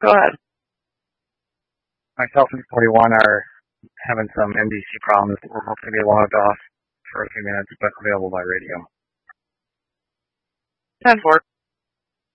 Go ahead. Myself and 41 are having some NBC problems. We're hoping to be logged off for a few minutes, but available by radio. 10-4.